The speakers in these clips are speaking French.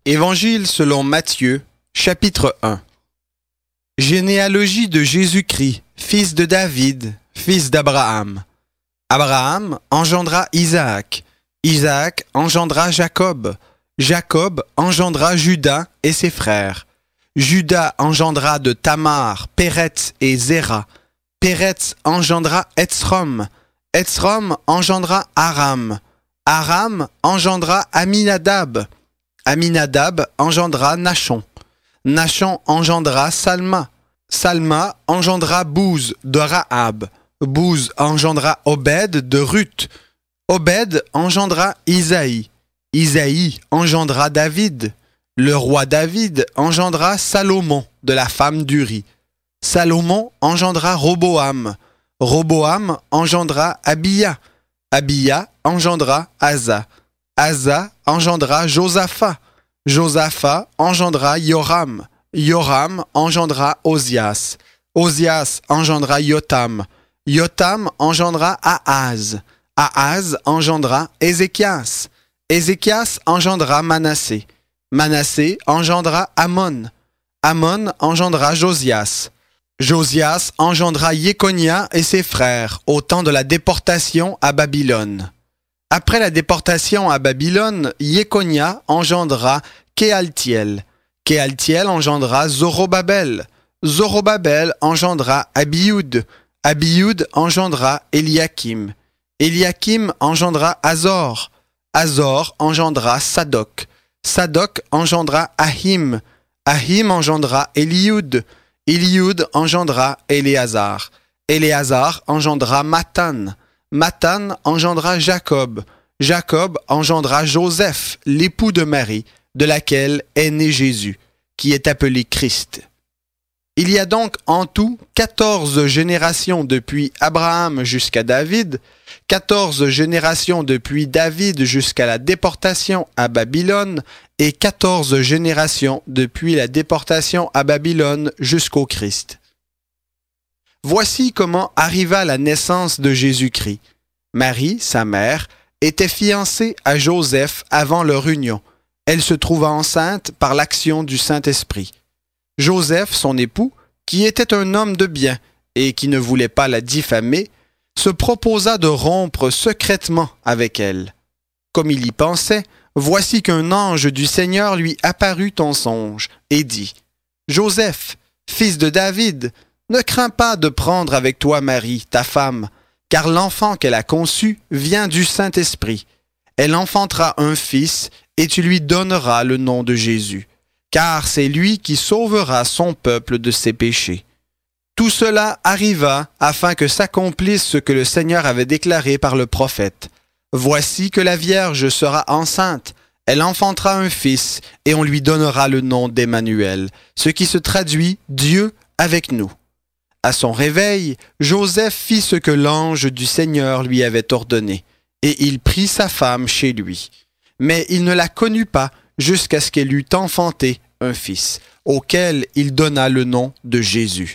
Évangile selon Matthieu, chapitre 1. Généalogie de Jésus-Christ, fils de David, fils d'Abraham. Abraham engendra Isaac. Isaac engendra Jacob. Jacob engendra Juda et ses frères. Juda engendra de Tamar, Péretz et Zéra. Péretz engendra Etsrom. Etsrom engendra Aram. Aram engendra Aminadab. Aminadab engendra Nachon. Nachon engendra Salma. Salma engendra Bouz de Rahab. Bouz engendra Obed de Ruth. Obed engendra Isaïe. Isaïe engendra David. Le roi David engendra Salomon de la femme d'Uri. Salomon engendra Roboam. Roboam engendra Abia. Abia engendra Asa. Asa engendra Josaphat. Josaphat engendra Yoram. Yoram engendra Osias. Osias engendra Yotam. Yotam engendra Ahaz. Ahaz engendra Ézéchias. Ézéchias engendra Manassé. Manassé engendra Amon. Amon engendra Josias. Josias engendra Jéconia et ses frères au temps de la déportation à Babylone. Après la déportation à Babylone, Jéconia engendra Kéaltiel. Kéaltiel engendra Zorobabel. Zorobabel engendra Abioud. Abioud engendra Eliakim. Eliakim engendra Azor. Azor engendra Sadoc. Sadoc engendra Ahim. Ahim engendra Élioud. Élioud engendra Éléazar. Éléazar engendra Mathan. Mathan engendra Jacob. Jacob engendra Joseph, l'époux de Marie, de laquelle est né Jésus, qui est appelé Christ. Il y a donc en tout 14 générations depuis Abraham jusqu'à David, 14 générations depuis David jusqu'à la déportation à Babylone et 14 générations depuis la déportation à Babylone jusqu'au Christ. Voici comment arriva la naissance de Jésus-Christ. Marie, sa mère, était fiancée à Joseph avant leur union. Elle se trouva enceinte par l'action du Saint-Esprit. Joseph, son époux, qui était un homme de bien et qui ne voulait pas la diffamer, se proposa de rompre secrètement avec elle. Comme il y pensait, voici qu'un ange du Seigneur lui apparut en songe et dit « Joseph, fils de David, ne crains pas de prendre avec toi Marie, ta femme, car l'enfant qu'elle a conçu vient du Saint-Esprit. Elle enfantera un fils et tu lui donneras le nom de Jésus, car c'est lui qui sauvera son peuple de ses péchés. » Tout cela arriva afin que s'accomplisse ce que le Seigneur avait déclaré par le prophète. « Voici que la Vierge sera enceinte, elle enfantera un fils, et on lui donnera le nom d'Emmanuel, ce qui se traduit « Dieu avec nous ». À son réveil, Joseph fit ce que l'ange du Seigneur lui avait ordonné, et il prit sa femme chez lui. Mais il ne la connut pas jusqu'à ce qu'elle eût enfanté un fils, auquel il donna le nom de Jésus.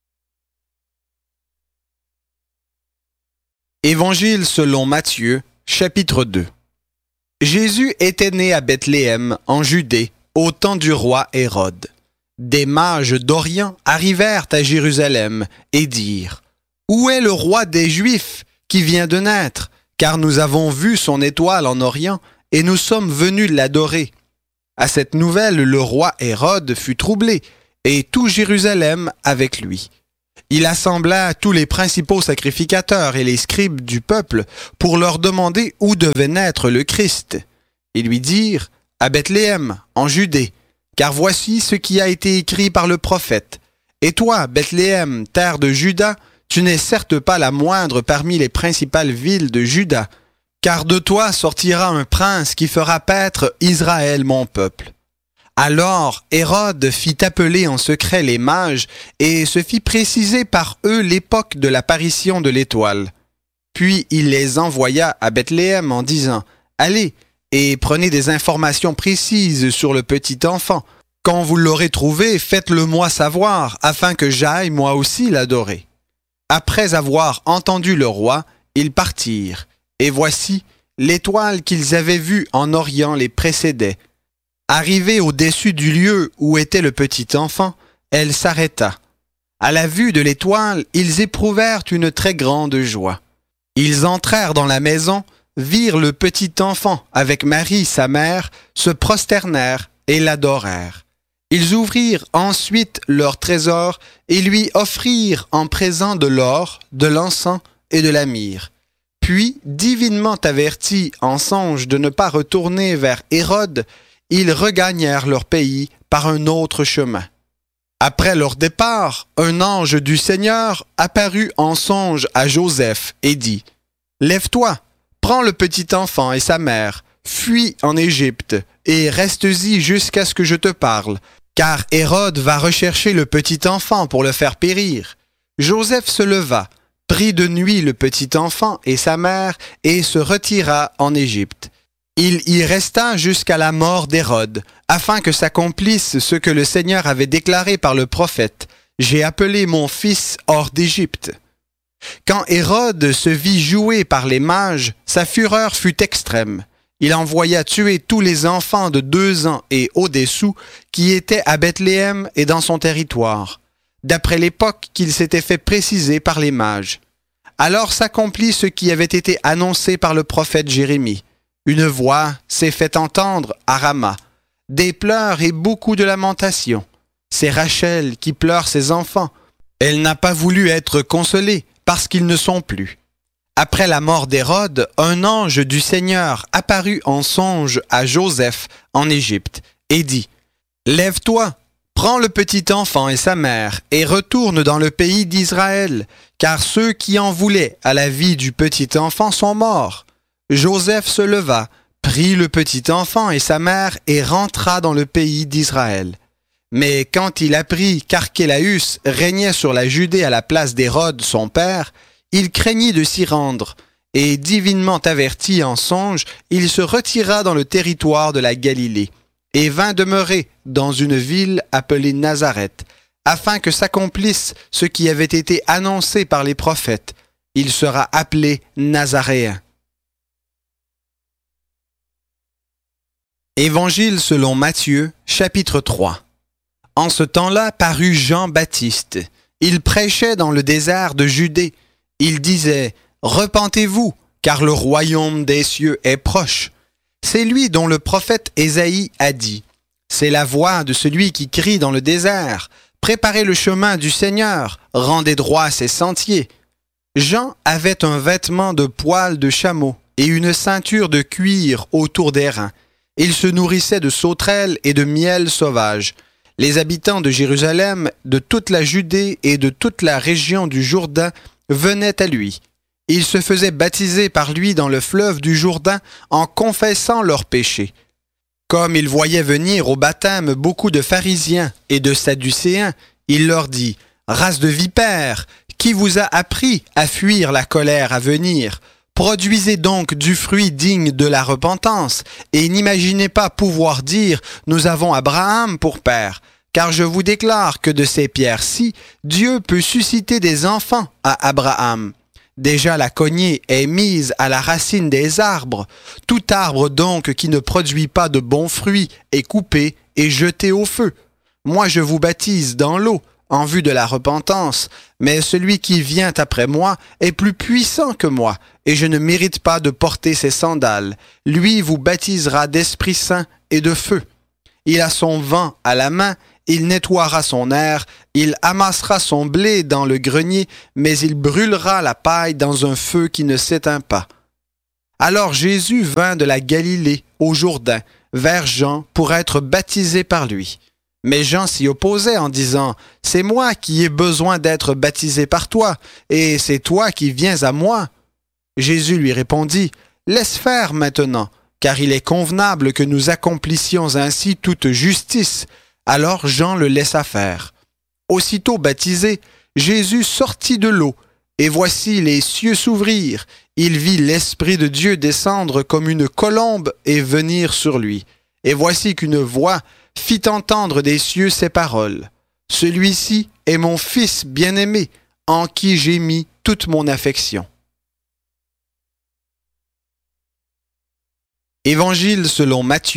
Évangile selon Matthieu, chapitre 2. Jésus était né à Bethléem, en Judée, au temps du roi Hérode. Des mages d'Orient arrivèrent à Jérusalem et dirent « Où est le roi des Juifs qui vient de naître? Car nous avons vu son étoile en Orient et nous sommes venus l'adorer. » À cette nouvelle, le roi Hérode fut troublé et tout Jérusalem avec lui. Il assembla tous les principaux sacrificateurs et les scribes du peuple pour leur demander où devait naître le Christ. Ils lui dirent « À Bethléem, en Judée, car voici ce qui a été écrit par le prophète. Et toi, Bethléem, terre de Juda, tu n'es certes pas la moindre parmi les principales villes de Juda, car de toi sortira un prince qui fera paître Israël mon peuple. » Alors Hérode fit appeler en secret les mages et se fit préciser par eux l'époque de l'apparition de l'étoile. Puis il les envoya à Bethléem en disant « Allez et prenez des informations précises sur le petit enfant. Quand vous l'aurez trouvé, faites-le moi savoir, afin que j'aille moi aussi l'adorer. » Après avoir entendu le roi, ils partirent, et voici, l'étoile qu'ils avaient vue en Orient les précédait. Arrivée au-dessus du lieu où était le petit enfant, elle s'arrêta. À la vue de l'étoile, ils éprouvèrent une très grande joie. Ils entrèrent dans la maison, virent le petit enfant avec Marie, sa mère, se prosternèrent et l'adorèrent. Ils ouvrirent ensuite leur trésor et lui offrirent en présent de l'or, de l'encens et de la myrrhe. Puis, divinement avertis en songe de ne pas retourner vers Hérode, ils regagnèrent leur pays par un autre chemin. Après leur départ, un ange du Seigneur apparut en songe à Joseph et dit « Lève-toi, prends le petit enfant et sa mère, fuis en Égypte et reste-y jusqu'à ce que je te parle, car Hérode va rechercher le petit enfant pour le faire périr. » Joseph se leva, prit de nuit le petit enfant et sa mère et se retira en Égypte. Il y resta jusqu'à la mort d'Hérode, afin que s'accomplisse ce que le Seigneur avait déclaré par le prophète. « J'ai appelé mon fils hors d'Égypte. » Quand Hérode se vit joué par les mages, sa fureur fut extrême. Il envoya tuer tous les enfants de 2 ans et au-dessous qui étaient à Bethléem et dans son territoire, d'après l'époque qu'il s'était fait préciser par les mages. Alors s'accomplit ce qui avait été annoncé par le prophète Jérémie. Une voix s'est fait entendre à Rama, des pleurs et beaucoup de lamentations. C'est Rachel qui pleure ses enfants. Elle n'a pas voulu être consolée parce qu'ils ne sont plus. Après la mort d'Hérode, un ange du Seigneur apparut en songe à Joseph en Égypte et dit « Lève-toi, prends le petit enfant et sa mère et retourne dans le pays d'Israël, car ceux qui en voulaient à la vie du petit enfant sont morts. » Joseph se leva, prit le petit enfant et sa mère et rentra dans le pays d'Israël. Mais quand il apprit qu'Archélaüs régnait sur la Judée à la place d'Hérode, son père, il craignit de s'y rendre, et divinement averti en songe, il se retira dans le territoire de la Galilée, et vint demeurer dans une ville appelée Nazareth, afin que s'accomplisse ce qui avait été annoncé par les prophètes. Il sera appelé Nazaréen. Évangile selon Matthieu, chapitre 3. En ce temps-là parut Jean-Baptiste. Il prêchait dans le désert de Judée. Il disait « Repentez-vous, car le royaume des cieux est proche. » C'est lui dont le prophète Ésaïe a dit « C'est la voix de celui qui crie dans le désert. Préparez le chemin du Seigneur, rendez droit ses sentiers. » Jean avait un vêtement de poil de chameau et une ceinture de cuir autour des reins. Il se nourrissait de sauterelles et de miel sauvage. Les habitants de Jérusalem, de toute la Judée et de toute la région du Jourdain venaient à lui. Ils se faisaient baptiser par lui dans le fleuve du Jourdain en confessant leurs péchés. Comme il voyait venir au baptême beaucoup de pharisiens et de sadducéens, il leur dit « Race de vipères, qui vous a appris à fuir la colère à venir ? Produisez donc du fruit digne de la repentance, et n'imaginez pas pouvoir dire « Nous avons Abraham pour père », car je vous déclare que de ces pierres-ci, Dieu peut susciter des enfants à Abraham. Déjà la cognée est mise à la racine des arbres. Tout arbre donc qui ne produit pas de bons fruits est coupé et jeté au feu. Moi je vous baptise dans l'eau, en vue de la repentance, mais celui qui vient après moi est plus puissant que moi, et je ne mérite pas de porter ses sandales. Lui vous baptisera d'Esprit Saint et de feu. Il a son vent à la main, il nettoiera son aire, il amassera son blé dans le grenier, mais il brûlera la paille dans un feu qui ne s'éteint pas. Alors Jésus vint de la Galilée au Jourdain, vers Jean, pour être baptisé par lui. Mais Jean s'y opposait en disant « C'est moi qui ai besoin d'être baptisé par toi, et c'est toi qui viens à moi. » Jésus lui répondit « Laisse faire maintenant, car il est convenable que nous accomplissions ainsi toute justice. » Alors Jean le laissa faire. Aussitôt baptisé, Jésus sortit de l'eau, et voici les cieux s'ouvrirent. Il vit l'Esprit de Dieu descendre comme une colombe et venir sur lui. Et voici qu'une voix fit entendre des cieux ces paroles. « Celui-ci est mon Fils bien-aimé, en qui j'ai mis toute mon affection. » Évangile selon Matthieu,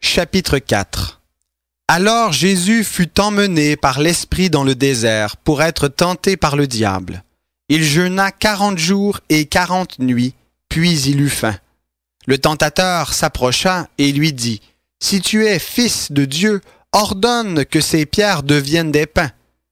Chapitre 4. Alors Jésus fut emmené par l'Esprit dans le désert pour être tenté par le diable. Il jeûna 40 jours et 40 nuits, puis il eut faim. Le tentateur s'approcha et lui dit, « Si tu es fils de Dieu, ordonne que ces pierres deviennent des pains. »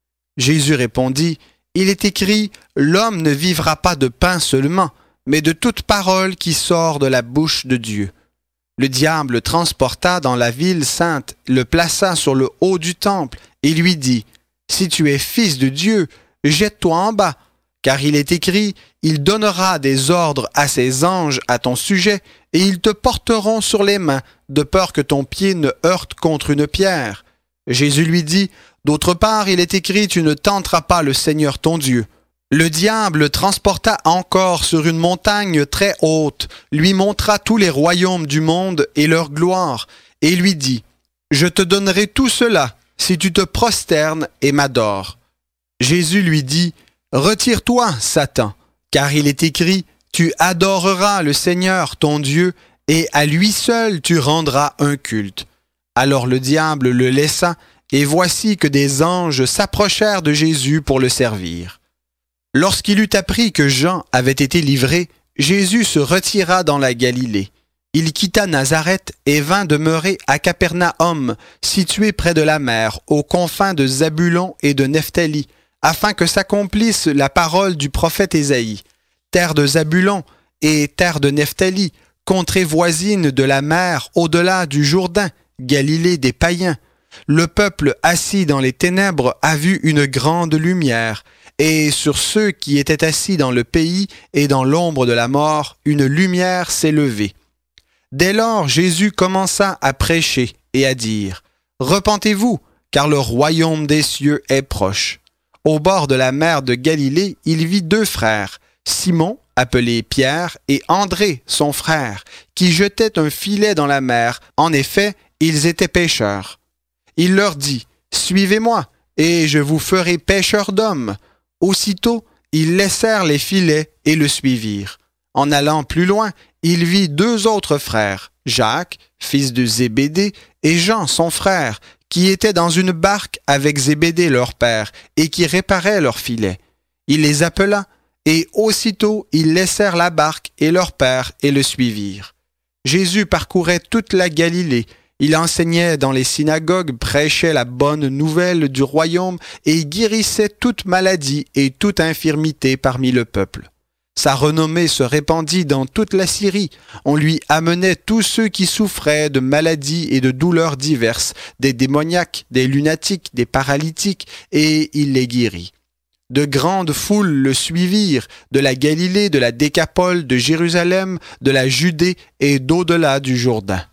Jésus répondit, « Il est écrit, l'homme ne vivra pas de pain seulement, mais de toute parole qui sort de la bouche de Dieu. » Le diable le transporta dans la ville sainte, le plaça sur le haut du temple et lui dit, « Si tu es fils de Dieu, jette-toi en bas, car il est écrit, il donnera des ordres à ses anges à ton sujet, et ils te porteront sur les mains, de peur que ton pied ne heurte contre une pierre. » Jésus lui dit, « D'autre part, il est écrit, tu ne tenteras pas le Seigneur ton Dieu. » Le diable le transporta encore sur une montagne très haute, lui montra tous les royaumes du monde et leur gloire, et lui dit, « Je te donnerai tout cela, si tu te prosternes et m'adores. » Jésus lui dit, « Retire-toi, Satan, car il est écrit, tu adoreras le Seigneur ton Dieu, et à lui seul tu rendras un culte. » Alors le diable le laissa, et voici que des anges s'approchèrent de Jésus pour le servir. Lorsqu'il eut appris que Jean avait été livré, Jésus se retira dans la Galilée. Il quitta Nazareth et vint demeurer à Capernaum, situé près de la mer, aux confins de Zabulon et de Nephtali, afin que s'accomplisse la parole du prophète Ésaïe. Terre de Zabulon et terre de Nephtali, contrée voisine de la mer au-delà du Jourdain, Galilée des païens. Le peuple assis dans les ténèbres a vu une grande lumière, et sur ceux qui étaient assis dans le pays et dans l'ombre de la mort, une lumière s'est levée. Dès lors, Jésus commença à prêcher et à dire, « Repentez-vous, car le royaume des cieux est proche. » Au bord de la mer de Galilée, il vit deux frères, Simon, appelé Pierre, et André, son frère, qui jetaient un filet dans la mer. En effet, ils étaient pêcheurs. Il leur dit, « Suivez-moi, et je vous ferai pêcheurs d'hommes. » Aussitôt, ils laissèrent les filets et le suivirent. En allant plus loin, il vit deux autres frères, Jacques, fils de Zébédée, et Jean, son frère, qui étaient dans une barque avec Zébédée leur père, et qui réparaient leurs filets. Il les appela, et aussitôt ils laissèrent la barque et leur père et le suivirent. Jésus parcourait toute la Galilée. Il enseignait dans les synagogues, prêchait la bonne nouvelle du royaume et guérissait toute maladie et toute infirmité parmi le peuple. Sa renommée se répandit dans toute la Syrie. On lui amenait tous ceux qui souffraient de maladies et de douleurs diverses, des démoniaques, des lunatiques, des paralytiques, et il les guérit. De grandes foules le suivirent, de la Galilée, de la Décapole, de Jérusalem, de la Judée et d'au-delà du Jourdain.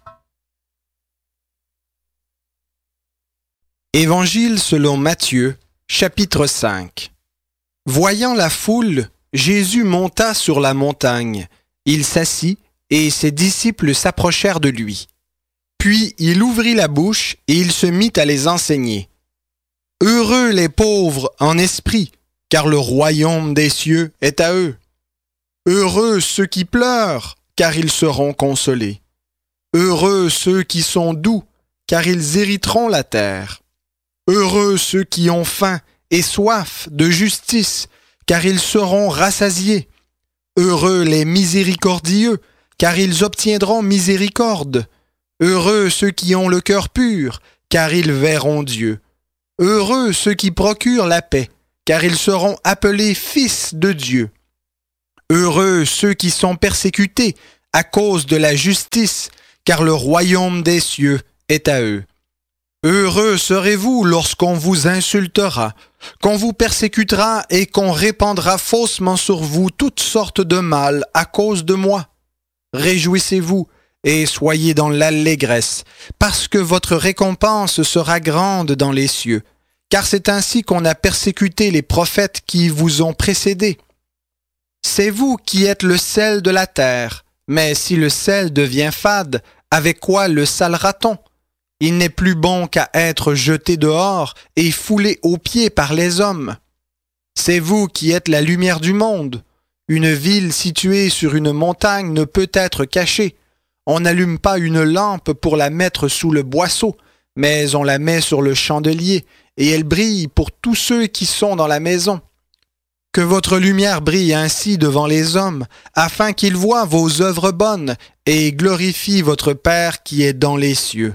Évangile selon Matthieu, chapitre 5. Voyant la foule, Jésus monta sur la montagne. Il s'assit, et ses disciples s'approchèrent de lui. Puis il ouvrit la bouche, et il se mit à les enseigner. « Heureux les pauvres en esprit, car le royaume des cieux est à eux. Heureux ceux qui pleurent, car ils seront consolés. Heureux ceux qui sont doux, car ils hériteront la terre. Heureux ceux qui ont faim et soif de justice, car ils seront rassasiés. Heureux les miséricordieux, car ils obtiendront miséricorde. Heureux ceux qui ont le cœur pur, car ils verront Dieu. Heureux ceux qui procurent la paix, car ils seront appelés fils de Dieu. Heureux ceux qui sont persécutés à cause de la justice, car le royaume des cieux est à eux. Heureux serez-vous lorsqu'on vous insultera, qu'on vous persécutera et qu'on répandra faussement sur vous toutes sortes de mal à cause de moi. Réjouissez-vous et soyez dans l'allégresse, parce que votre récompense sera grande dans les cieux, car c'est ainsi qu'on a persécuté les prophètes qui vous ont précédés. C'est vous qui êtes le sel de la terre, mais si le sel devient fade, avec quoi le salera-t-on? Il n'est plus bon qu'à être jeté dehors et foulé aux pieds par les hommes. C'est vous qui êtes la lumière du monde. Une ville située sur une montagne ne peut être cachée. On n'allume pas une lampe pour la mettre sous le boisseau, mais on la met sur le chandelier, et elle brille pour tous ceux qui sont dans la maison. Que votre lumière brille ainsi devant les hommes, afin qu'ils voient vos œuvres bonnes et glorifient votre Père qui est dans les cieux.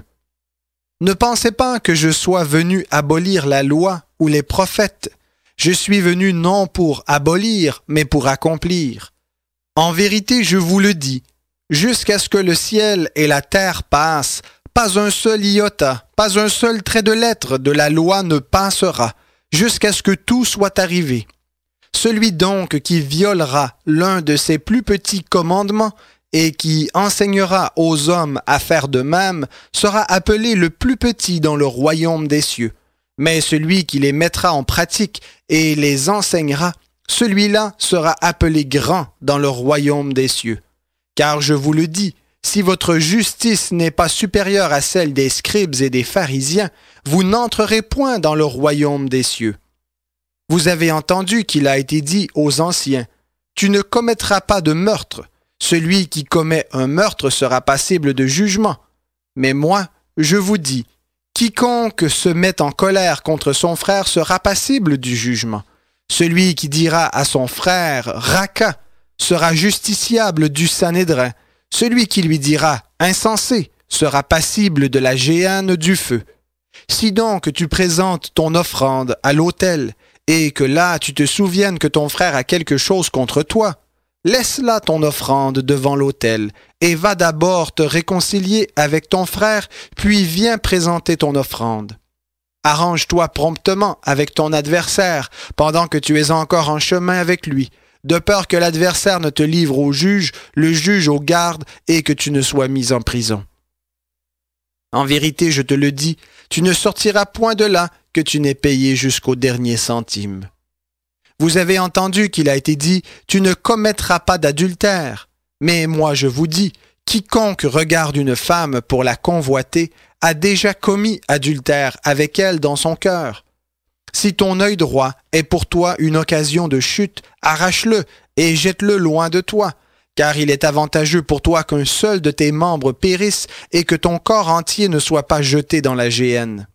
Ne pensez pas que je sois venu abolir la loi ou les prophètes. Je suis venu non pour abolir, mais pour accomplir. En vérité, je vous le dis, jusqu'à ce que le ciel et la terre passent, pas un seul iota, pas un seul trait de lettre de la loi ne passera, jusqu'à ce que tout soit arrivé. Celui donc qui violera l'un de ces plus petits commandements et qui enseignera aux hommes à faire de même sera appelé le plus petit dans le royaume des cieux. Mais celui qui les mettra en pratique et les enseignera, celui-là sera appelé grand dans le royaume des cieux. Car je vous le dis, si votre justice n'est pas supérieure à celle des scribes et des pharisiens, vous n'entrerez point dans le royaume des cieux. Vous avez entendu qu'il a été dit aux anciens, « Tu ne commettras pas de meurtre. Celui qui commet un meurtre sera passible de jugement. » Mais moi, je vous dis, quiconque se met en colère contre son frère sera passible du jugement. Celui qui dira à son frère « Raka » sera justiciable du Sanhédrin. Celui qui lui dira « Insensé » sera passible de la géhenne du feu. Si donc tu présentes ton offrande à l'autel, et que là tu te souviennes que ton frère a quelque chose contre toi, laisse là ton offrande devant l'autel, et va d'abord te réconcilier avec ton frère, puis viens présenter ton offrande. Arrange-toi promptement avec ton adversaire, pendant que tu es encore en chemin avec lui, de peur que l'adversaire ne te livre au juge, le juge aux gardes, et que tu ne sois mis en prison. En vérité, je te le dis, tu ne sortiras point de là que tu n'aies payé jusqu'au dernier centime. Vous avez entendu qu'il a été dit, tu ne commettras pas d'adultère. Mais moi je vous dis, quiconque regarde une femme pour la convoiter a déjà commis adultère avec elle dans son cœur. Si ton œil droit est pour toi une occasion de chute, arrache-le et jette-le loin de toi, car il est avantageux pour toi qu'un seul de tes membres périsse et que ton corps entier ne soit pas jeté dans la géhenne.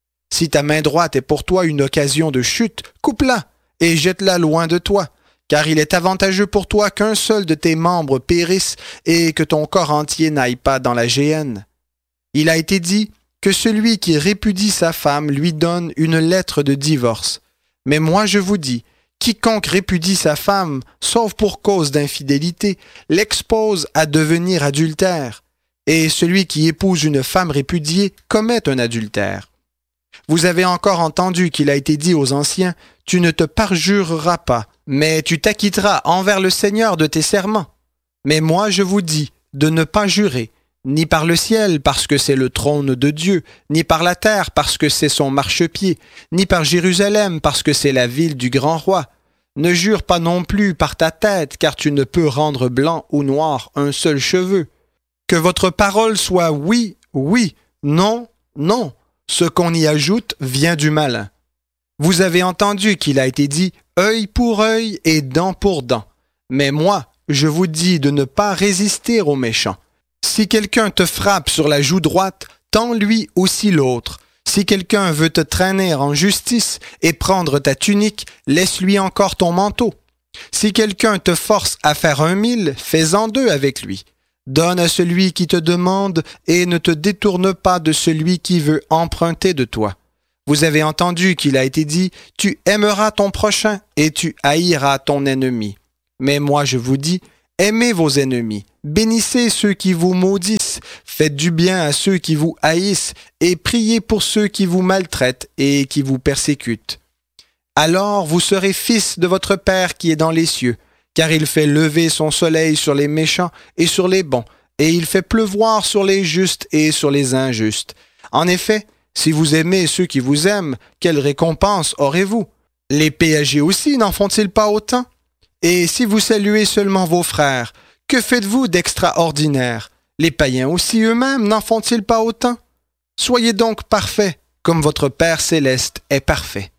Si ta main droite est pour toi une occasion de chute, coupe-la et jette-la loin de toi, car il est avantageux pour toi qu'un seul de tes membres périsse et que ton corps entier n'aille pas dans la géhenne. Il a été dit que celui qui répudie sa femme lui donne une lettre de divorce. Mais moi je vous dis, quiconque répudie sa femme, sauf pour cause d'infidélité, l'expose à devenir adultère, et celui qui épouse une femme répudiée commet un adultère. Vous avez encore entendu qu'il a été dit aux anciens, « Tu ne te parjureras pas, mais tu t'acquitteras envers le Seigneur de tes serments. » Mais moi je vous dis de ne pas jurer, ni par le ciel parce que c'est le trône de Dieu, ni par la terre parce que c'est son marchepied, ni par Jérusalem parce que c'est la ville du grand roi. Ne jure pas non plus par ta tête, car tu ne peux rendre blanc ou noir un seul cheveu. Que votre parole soit oui, oui, non, non. Ce qu'on y ajoute vient du malin. Vous avez entendu qu'il a été dit œil pour œil et dent pour dent. Mais moi, je vous dis de ne pas résister aux méchants. Si quelqu'un te frappe sur la joue droite, tends-lui aussi l'autre. Si quelqu'un veut te traîner en justice et prendre ta tunique, laisse-lui encore ton manteau. Si quelqu'un te force à faire 1 000, fais-en 2 avec lui. Donne à celui qui te demande et ne te détourne pas de celui qui veut emprunter de toi. Vous avez entendu qu'il a été dit, tu aimeras ton prochain et tu haïras ton ennemi. Mais moi je vous dis, aimez vos ennemis, bénissez ceux qui vous maudissent, faites du bien à ceux qui vous haïssent et priez pour ceux qui vous maltraitent et qui vous persécutent. Alors vous serez fils de votre Père qui est dans les cieux, car il fait lever son soleil sur les méchants et sur les bons, et il fait pleuvoir sur les justes et sur les injustes. En effet, si vous aimez ceux qui vous aiment, quelle récompense aurez-vous? Les péagers aussi n'en font-ils pas autant? Et si vous saluez seulement vos frères, que faites-vous d'extraordinaire? Les païens aussi eux-mêmes n'en font-ils pas autant? Soyez donc parfaits, comme votre Père céleste est parfait.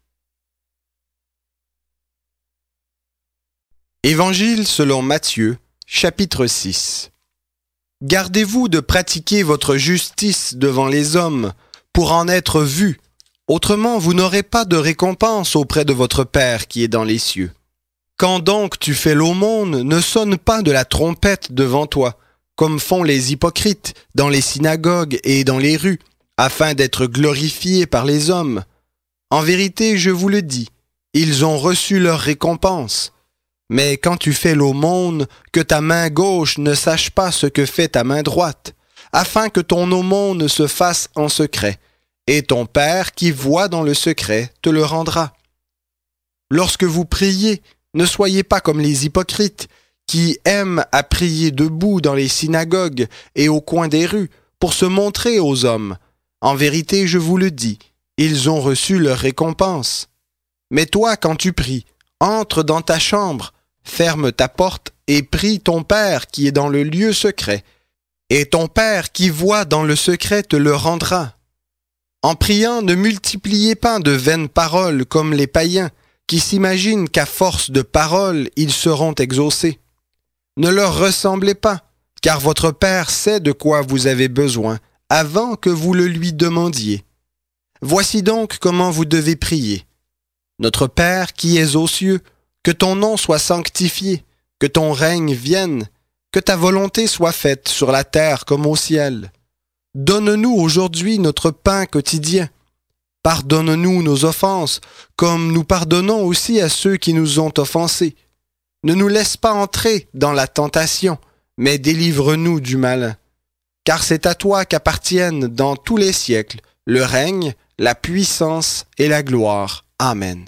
Évangile selon Matthieu, chapitre 6. Gardez-vous de pratiquer votre justice devant les hommes, pour en être vus. Autrement, vous n'aurez pas de récompense auprès de votre Père qui est dans les cieux. Quand donc tu fais l'aumône, ne sonne pas de la trompette devant toi, comme font les hypocrites dans les synagogues et dans les rues, afin d'être glorifiés par les hommes. En vérité, je vous le dis, ils ont reçu leur récompense. Mais quand tu fais l'aumône, que ta main gauche ne sache pas ce que fait ta main droite, afin que ton aumône se fasse en secret, et ton Père qui voit dans le secret te le rendra. Lorsque vous priez, ne soyez pas comme les hypocrites, qui aiment à prier debout dans les synagogues et au coin des rues, pour se montrer aux hommes. En vérité, je vous le dis, ils ont reçu leur récompense. Mais toi, quand tu pries, entre dans ta chambre, ferme ta porte et prie ton Père qui est dans le lieu secret. Et ton Père qui voit dans le secret te le rendra. En priant, ne multipliez pas de vaines paroles comme les païens, qui s'imaginent qu'à force de paroles, ils seront exaucés. Ne leur ressemblez pas, car votre Père sait de quoi vous avez besoin, avant que vous le lui demandiez. Voici donc comment vous devez prier. Notre Père qui es aux cieux, que ton nom soit sanctifié, que ton règne vienne, que ta volonté soit faite sur la terre comme au ciel. Donne-nous aujourd'hui notre pain quotidien. Pardonne-nous nos offenses, comme nous pardonnons aussi à ceux qui nous ont offensés. Ne nous laisse pas entrer dans la tentation, mais délivre-nous du malin. Car c'est à toi qu'appartiennent dans tous les siècles le règne, la puissance et la gloire. Amen.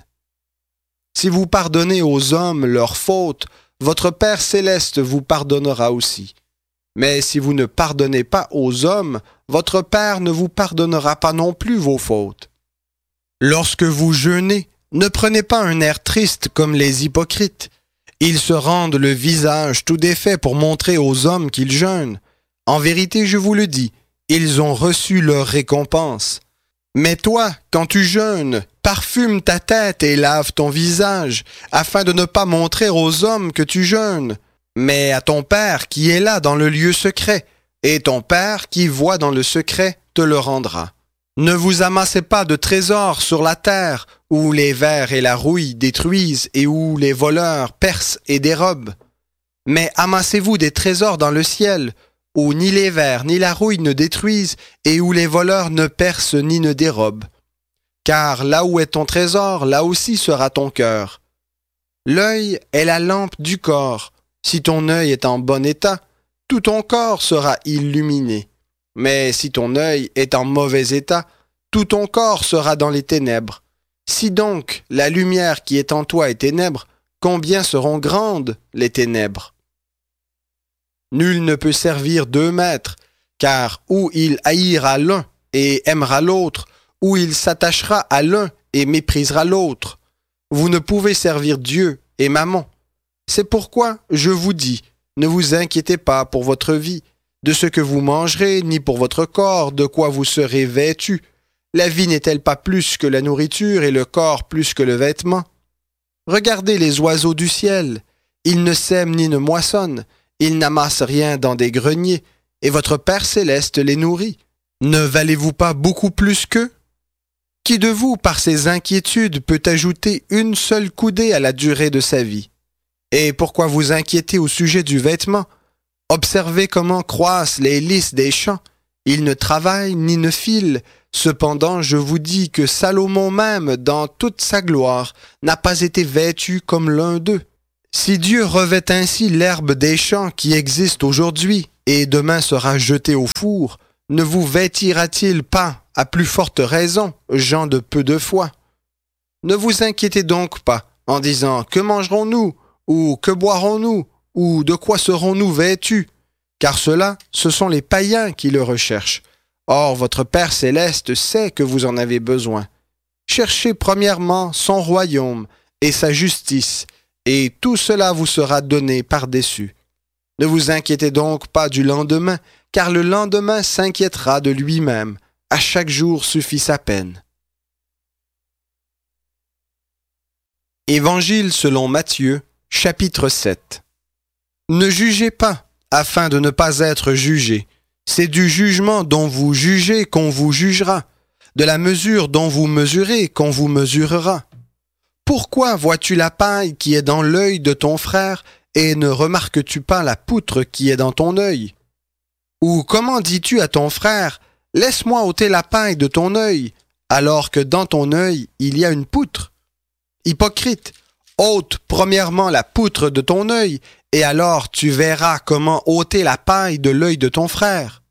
Si vous pardonnez aux hommes leurs fautes, votre Père céleste vous pardonnera aussi. Mais si vous ne pardonnez pas aux hommes, votre Père ne vous pardonnera pas non plus vos fautes. Lorsque vous jeûnez, ne prenez pas un air triste comme les hypocrites. Ils se rendent le visage tout défait pour montrer aux hommes qu'ils jeûnent. En vérité, je vous le dis, ils ont reçu leur récompense. Mais toi, quand tu jeûnes, parfume ta tête et lave ton visage, afin de ne pas montrer aux hommes que tu jeûnes, mais à ton Père qui est là dans le lieu secret, et ton Père qui voit dans le secret te le rendra. Ne vous amassez pas de trésors sur la terre, où les vers et la rouille détruisent et où les voleurs percent et dérobent. Mais amassez-vous des trésors dans le ciel, où ni les vers ni la rouille ne détruisent et où les voleurs ne percent ni ne dérobent. Car là où est ton trésor, là aussi sera ton cœur. L'œil est la lampe du corps. Si ton œil est en bon état, tout ton corps sera illuminé. Mais si ton œil est en mauvais état, tout ton corps sera dans les ténèbres. Si donc la lumière qui est en toi est ténèbres, combien seront grandes les ténèbres? Nul ne peut servir 2 maîtres, car ou il haïra l'un et aimera l'autre, ou il s'attachera à l'un et méprisera l'autre. Vous ne pouvez servir Dieu et Mammon. C'est pourquoi je vous dis, ne vous inquiétez pas pour votre vie, de ce que vous mangerez, ni pour votre corps, de quoi vous serez vêtus. La vie n'est-elle pas plus que la nourriture et le corps plus que le vêtement? Regardez les oiseaux du ciel, ils ne sèment ni ne moissonnent, ils n'amassent rien dans des greniers, et votre Père céleste les nourrit. Ne valez-vous pas beaucoup plus qu'eux? Qui de vous, par ses inquiétudes, peut ajouter une seule coudée à la durée de sa vie? Et pourquoi vous inquiétez au sujet du vêtement? Observez comment croissent les lys des champs. Ils ne travaillent ni ne filent. Cependant, je vous dis que Salomon même, dans toute sa gloire, n'a pas été vêtu comme l'un d'eux. Si Dieu revêt ainsi l'herbe des champs qui existe aujourd'hui et demain sera jetée au four, ne vous vêtira-t-il pas à plus forte raison, gens de peu de foi? Ne vous inquiétez donc pas en disant « Que mangerons-nous » ou « Que boirons-nous » ou « De quoi serons-nous vêtus » car cela, ce sont les païens qui le recherchent. Or, votre Père céleste sait que vous en avez besoin. Cherchez premièrement son royaume et sa justice, et tout cela vous sera donné par-dessus. Ne vous inquiétez donc pas du lendemain, car le lendemain s'inquiétera de lui-même. À chaque jour suffit sa peine. Évangile selon Matthieu, chapitre 7. Ne jugez pas, afin de ne pas être jugés. C'est du jugement dont vous jugez qu'on vous jugera, de la mesure dont vous mesurez qu'on vous mesurera. Pourquoi vois-tu la paille qui est dans l'œil de ton frère et ne remarques-tu pas la poutre qui est dans ton œil? Ou comment dis-tu à ton frère, « Laisse-moi ôter la paille de ton œil », alors que dans ton œil il y a une poutre? Hypocrite, ôte premièrement la poutre de ton œil, et alors tu verras comment ôter la paille de l'œil de ton frère.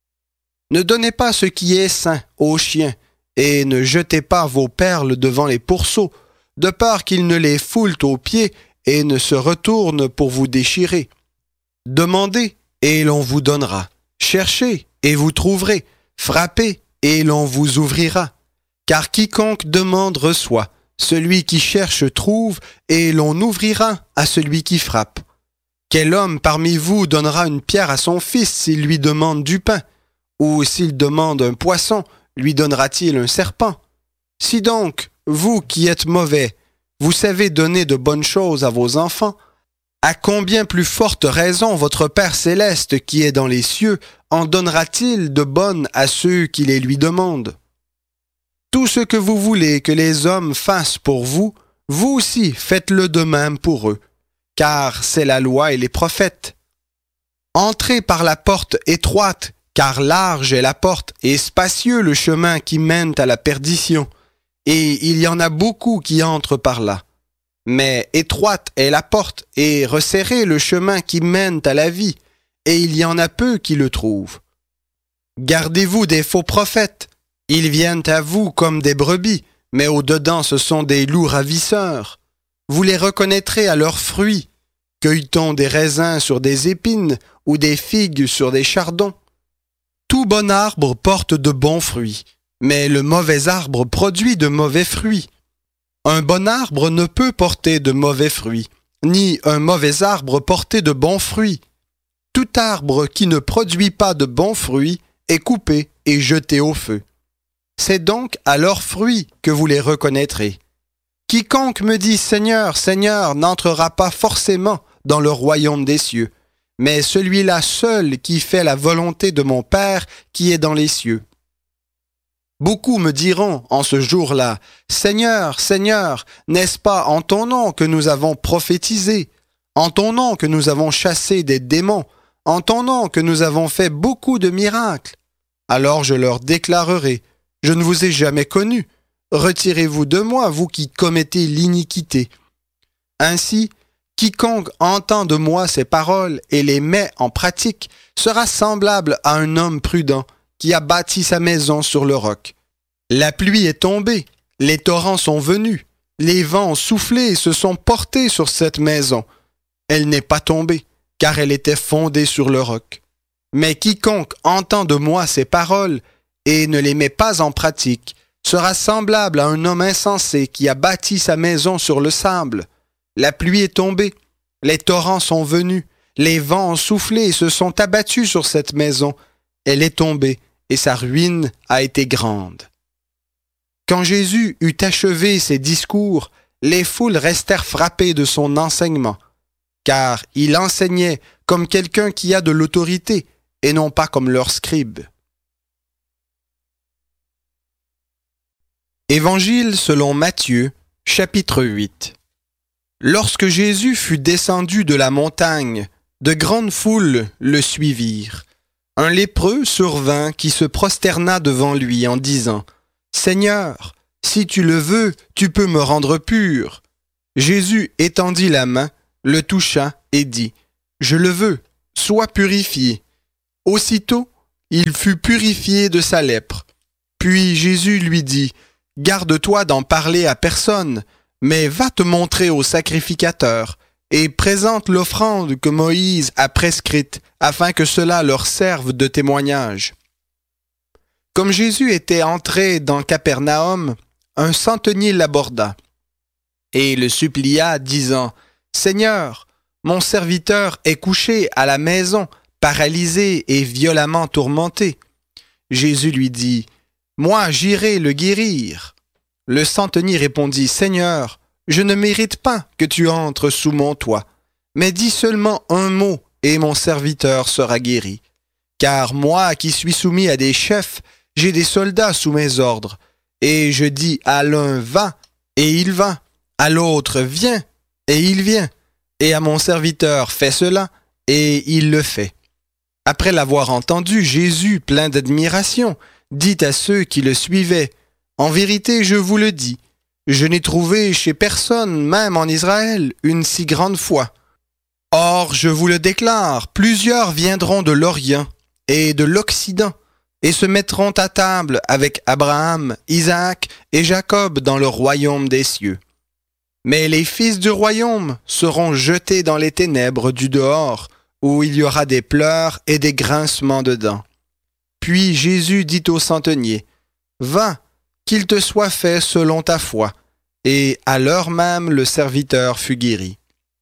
Ne donnez pas ce qui est sain aux chiens, et ne jetez pas vos perles devant les pourceaux, de peur qu'ils ne les foulent aux pieds et ne se retournent pour vous déchirer. Demandez, et l'on vous donnera. Cherchez, et vous trouverez. Frappez, et l'on vous ouvrira. Car quiconque demande reçoit. Celui qui cherche trouve, et l'on ouvrira à celui qui frappe. Quel homme parmi vous donnera une pierre à son fils s'il lui demande du pain? Ou s'il demande un poisson, lui donnera-t-il un serpent? Si donc, vous qui êtes mauvais, vous savez donner de bonnes choses à vos enfants, à combien plus forte raison votre Père céleste qui est dans les cieux en donnera-t-il de bonnes à ceux qui les lui demandent? Tout ce que vous voulez que les hommes fassent pour vous, vous aussi faites-le de même pour eux, car c'est la loi et les prophètes. Entrez par la porte étroite, car large est la porte et spacieux le chemin qui mène à la perdition, et il y en a beaucoup qui entrent par là. Mais étroite est la porte et resserré le chemin qui mène à la vie, et il y en a peu qui le trouvent. Gardez-vous des faux prophètes. Ils viennent à vous comme des brebis, mais au-dedans ce sont des loups ravisseurs. Vous les reconnaîtrez à leurs fruits. Cueille-t-on des raisins sur des épines ou des figues sur des chardons? Tout bon arbre porte de bons fruits, mais le mauvais arbre produit de mauvais fruits. Un bon arbre ne peut porter de mauvais fruits, ni un mauvais arbre porter de bons fruits. Tout arbre qui ne produit pas de bons fruits est coupé et jeté au feu. C'est donc à leurs fruits que vous les reconnaîtrez. Quiconque me dit « Seigneur, Seigneur » n'entrera pas forcément dans le royaume des cieux, mais celui-là seul qui fait la volonté de mon Père qui est dans les cieux. Beaucoup me diront en ce jour-là, « Seigneur, Seigneur, n'est-ce pas en ton nom que nous avons prophétisé, en ton nom que nous avons chassé des démons, en ton nom que nous avons fait beaucoup de miracles ?» Alors je leur déclarerai, « Je ne vous ai jamais connus. Retirez-vous de moi, vous qui commettez l'iniquité. » Ainsi, quiconque entend de moi ces paroles et les met en pratique sera semblable à un homme prudent qui a bâti sa maison sur le roc. La pluie est tombée, les torrents sont venus, les vents ont soufflé et se sont portés sur cette maison. Elle n'est pas tombée, car elle était fondée sur le roc. Mais quiconque entend de moi ces paroles et ne les met pas en pratique sera semblable à un homme insensé qui a bâti sa maison sur le sable. La pluie est tombée, les torrents sont venus, les vents ont soufflé et se sont abattus sur cette maison. Elle est tombée et sa ruine a été grande. Quand Jésus eut achevé ses discours, les foules restèrent frappées de son enseignement, car il enseignait comme quelqu'un qui a de l'autorité et non pas comme leurs scribes. Évangile selon Matthieu, chapitre 8. Lorsque Jésus fut descendu de la montagne, de grandes foules le suivirent. Un lépreux survint qui se prosterna devant lui en disant « Seigneur, si tu le veux, tu peux me rendre pur. » Jésus étendit la main, le toucha et dit « Je le veux, sois purifié. » Aussitôt, il fut purifié de sa lèpre. Puis Jésus lui dit « Garde-toi d'en parler à personne, mais va te montrer au sacrificateur et présente l'offrande que Moïse a prescrite afin que cela leur serve de témoignage. » Comme Jésus était entré dans Capernaum, un centenier l'aborda et le supplia, disant « Seigneur, mon serviteur est couché à la maison, paralysé et violemment tourmenté. » Jésus lui dit « Moi, j'irai le guérir. » Le centenier répondit « Seigneur, je ne mérite pas que tu entres sous mon toit, mais dis seulement un mot et mon serviteur sera guéri. Car moi qui suis soumis à des chefs, j'ai des soldats sous mes ordres, et je dis à l'un va, et il va, à l'autre viens, et il vient, et à mon serviteur fais cela, et il le fait. Après l'avoir entendu, Jésus, plein d'admiration, dit à ceux qui le suivaient, en vérité, je vous le dis, je n'ai trouvé chez personne, même en Israël, une si grande foi. Or, je vous le déclare, plusieurs viendront de l'Orient et de l'Occident, et se mettront à table avec Abraham, Isaac et Jacob dans le royaume des cieux. Mais les fils du royaume seront jetés dans les ténèbres du dehors, où il y aura des pleurs et des grincements de dents. Puis Jésus dit au centenier, « Va, qu'il te soit fait selon ta foi. » Et à l'heure même, le serviteur fut guéri.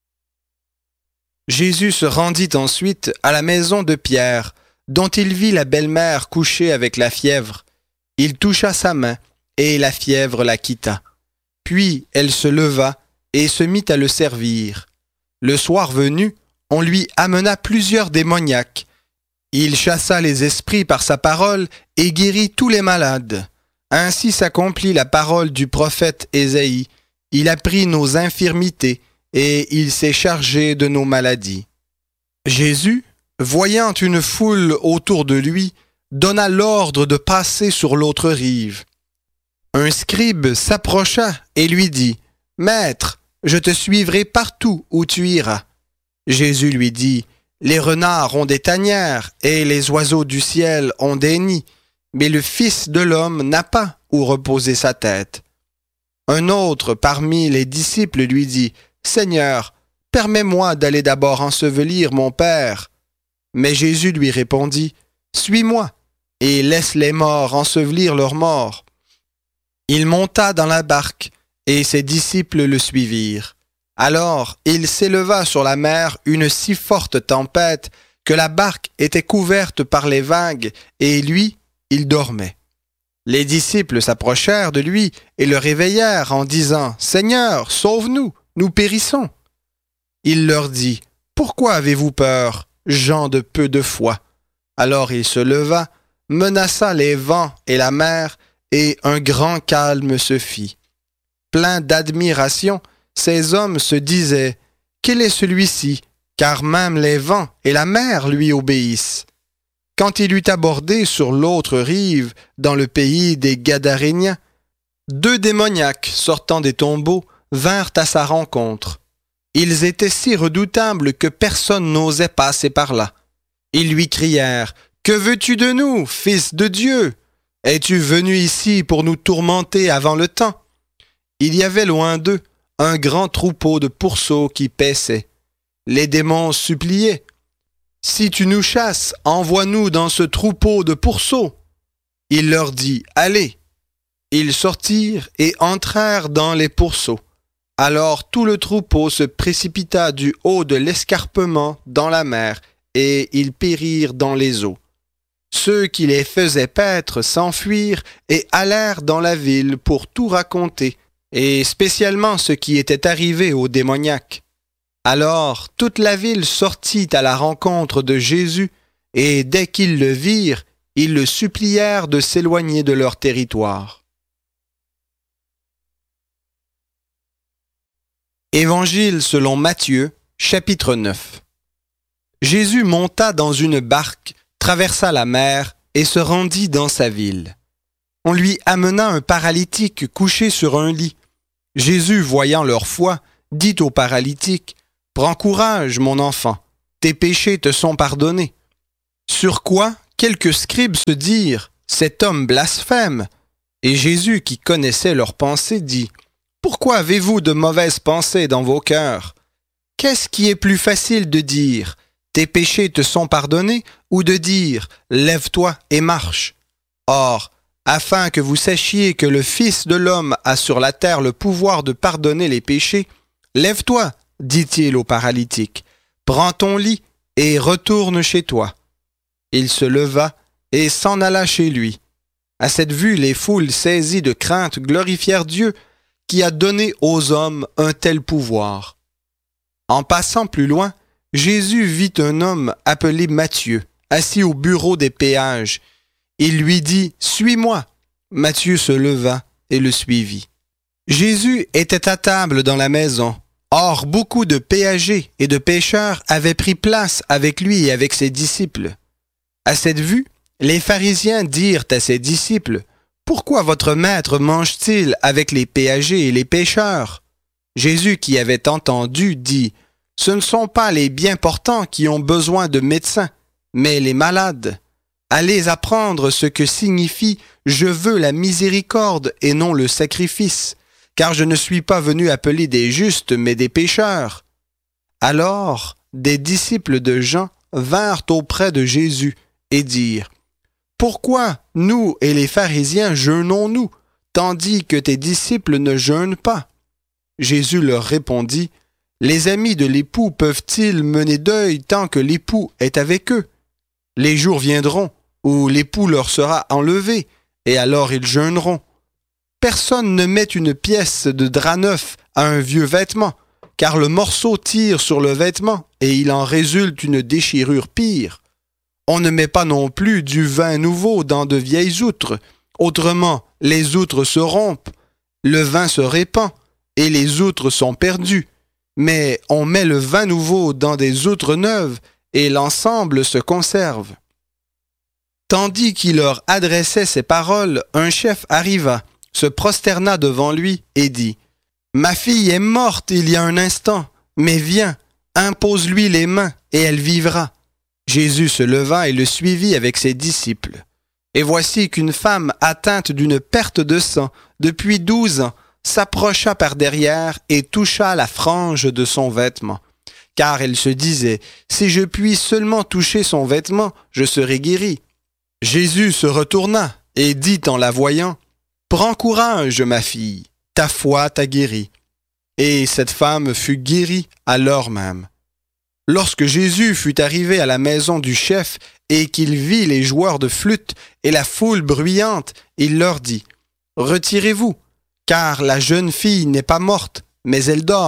Jésus se rendit ensuite à la maison de Pierre, dont il vit la belle-mère couchée avec la fièvre. Il toucha sa main, et la fièvre la quitta. Puis elle se leva et se mit à le servir. Le soir venu, on lui amena plusieurs démoniaques. Il chassa les esprits par sa parole et guérit tous les malades. Ainsi s'accomplit la parole du prophète Ésaïe. Il a pris nos infirmités et il s'est chargé de nos maladies. Jésus, voyant une foule autour de lui, donna l'ordre de passer sur l'autre rive. Un scribe s'approcha et lui dit, « Maître, je te suivrai partout où tu iras. » Jésus lui dit, « Les renards ont des tanières et les oiseaux du ciel ont des nids, mais le Fils de l'homme n'a pas où reposer sa tête. » Un autre parmi les disciples lui dit, « Seigneur, permets-moi d'aller d'abord ensevelir mon Père. » Mais Jésus lui répondit, « Suis-moi, et laisse les morts ensevelir leurs morts. » Il monta dans la barque, et ses disciples le suivirent. Alors il s'éleva sur la mer une si forte tempête que la barque était couverte par les vagues, et lui, il dormait. Les disciples s'approchèrent de lui et le réveillèrent en disant, « Seigneur, sauve-nous, nous périssons. » Il leur dit, « Pourquoi avez-vous peur, gens de peu de foi? » Alors il se leva, menaça les vents et la mer, et un grand calme se fit. Plein d'admiration, ces hommes se disaient, « Quel est celui-ci? Car même les vents et la mer lui obéissent. » Quand il eut abordé sur l'autre rive, dans le pays des Gadaréniens, 2 démoniaques sortant des tombeaux vinrent à sa rencontre. Ils étaient si redoutables que personne n'osait passer par là. Ils lui crièrent, « Que veux-tu de nous, Fils de Dieu? Es-tu venu ici pour nous tourmenter avant le temps? » Il y avait loin d'eux un grand troupeau de pourceaux qui paissaient. Les démons suppliaient, « Si tu nous chasses, envoie-nous dans ce troupeau de pourceaux. » Il leur dit, « Allez. » Ils sortirent et entrèrent dans les pourceaux. Alors tout le troupeau se précipita du haut de l'escarpement dans la mer, et ils périrent dans les eaux. Ceux qui les faisaient paître s'enfuirent et allèrent dans la ville pour tout raconter, et spécialement ce qui était arrivé aux démoniaques. Alors toute la ville sortit à la rencontre de Jésus, et dès qu'ils le virent, ils le supplièrent de s'éloigner de leur territoire. Évangile selon Matthieu, chapitre 9. Jésus monta dans une barque, traversa la mer et se rendit dans sa ville. On lui amena un paralytique couché sur un lit. Jésus, voyant leur foi, dit au paralytique, « Prends courage, mon enfant, tes péchés te sont pardonnés. » Sur quoi quelques scribes se dirent, « Cet homme blasphème. » Et Jésus, qui connaissait leurs pensées, dit, « Pourquoi avez-vous de mauvaises pensées dans vos cœurs? Qu'est-ce qui est plus facile de dire, « Tes péchés te sont pardonnés » ou de dire, « Lève-toi et marche » Or, afin que vous sachiez que le Fils de l'homme a sur la terre le pouvoir de pardonner les péchés, « Lève-toi, dit-il au paralytique, prends ton lit et retourne chez toi. » Il se leva et s'en alla chez lui. À cette vue, les foules saisies de crainte glorifièrent Dieu qui a donné aux hommes un tel pouvoir. En passant plus loin, Jésus vit un homme appelé Matthieu, assis au bureau des péages. Il lui dit « Suis-moi ». Matthieu se leva et le suivit. Jésus était à table dans la maison. Or, beaucoup de péagers et de pêcheurs avaient pris place avec lui et avec ses disciples. À cette vue, les pharisiens dirent à ses disciples « Pourquoi votre maître mange-t-il avec les péagers et les pêcheurs ?» Jésus, qui avait entendu, dit « Ce ne sont pas les bien portants qui ont besoin de médecins, mais les malades. Allez apprendre ce que signifie « Je veux la miséricorde et non le sacrifice ». Car je ne suis pas venu appeler des justes, mais des pécheurs. » Alors, des disciples de Jean vinrent auprès de Jésus et dirent « Pourquoi nous et les pharisiens jeûnons-nous, tandis que tes disciples ne jeûnent pas ?» Jésus leur répondit « Les amis de l'époux peuvent-ils mener deuil tant que l'époux est avec eux? Les jours viendront où l'époux leur sera enlevé, et alors ils jeûneront. Personne ne met une pièce de drap neuf à un vieux vêtement, car le morceau tire sur le vêtement et il en résulte une déchirure pire. On ne met pas non plus du vin nouveau dans de vieilles outres, autrement les outres se rompent, le vin se répand et les outres sont perdues. Mais on met le vin nouveau dans des outres neuves et l'ensemble se conserve. » Tandis qu'il leur adressait ces paroles, un chef arriva, se prosterna devant lui et dit « Ma fille est morte il y a un instant, mais viens, impose-lui les mains et elle vivra. » Jésus se leva et le suivit avec ses disciples. Et voici qu'une femme atteinte d'une perte de sang depuis 12 ans s'approcha par derrière et toucha la frange de son vêtement. Car elle se disait « Si je puis seulement toucher son vêtement, je serai guérie. » Jésus se retourna et dit en la voyant « Prends courage, ma fille, ta foi t'a guérie. » Et cette femme fut guérie à l'heure même. Lorsque Jésus fut arrivé à la maison du chef et qu'il vit les joueurs de flûte et la foule bruyante, il leur dit « Retirez-vous, car la jeune fille n'est pas morte, mais elle dort. »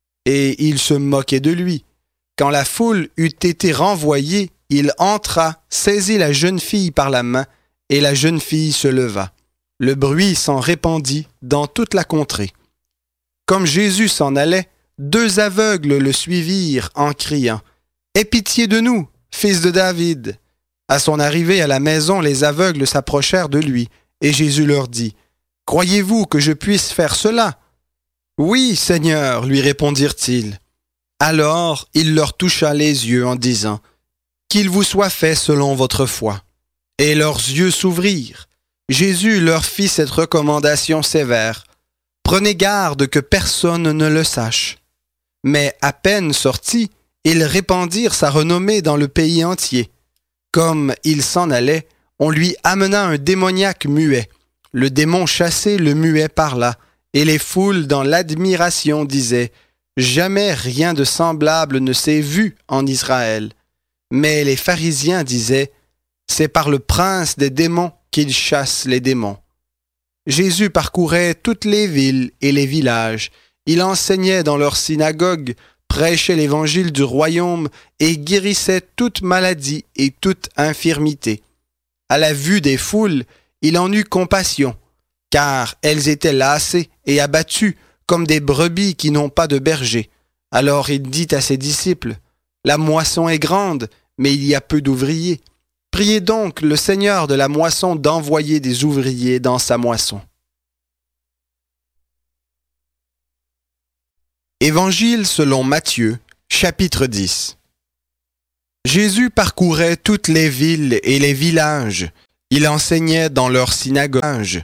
Et il se moquait de lui. Quand la foule eut été renvoyée, il entra, saisit la jeune fille par la main, et la jeune fille se leva. Le bruit s'en répandit dans toute la contrée. Comme Jésus s'en allait, 2 aveugles le suivirent en criant « Aie pitié de nous, fils de David !» À son arrivée à la maison, les aveugles s'approchèrent de lui, et Jésus leur dit « Croyez-vous que je puisse faire cela ?» « Oui, Seigneur, lui répondirent-ils. Alors il leur toucha les yeux en disant « Qu'il vous soit fait selon votre foi. » Et leurs yeux s'ouvrirent. Jésus leur fit cette recommandation sévère. « Prenez garde que personne ne le sache. » Mais à peine sortis, ils répandirent sa renommée dans le pays entier. Comme il s'en allait, on lui amena un démoniaque muet. Le démon chassé le muet parla, et les foules dans l'admiration disaient « Jamais rien de semblable ne s'est vu en Israël. » Mais les pharisiens disaient « C'est par le prince des démons qu'il chasse les démons. » Jésus parcourait toutes les villes et les villages. Il enseignait dans leurs synagogues, prêchait l'évangile du royaume et guérissait toute maladie et toute infirmité. À la vue des foules, il en eut compassion, car elles étaient lassées et abattues comme des brebis qui n'ont pas de berger. Alors il dit à ses disciples, « La moisson est grande, mais il y a peu d'ouvriers. Priez donc le Seigneur de la moisson d'envoyer des ouvriers dans sa moisson. » Évangile selon Matthieu, chapitre 10. Jésus parcourait toutes les villes et les villages. Il enseignait dans leurs synagogues.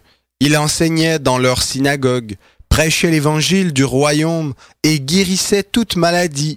Prêchait l'évangile du royaume et guérissait toute maladie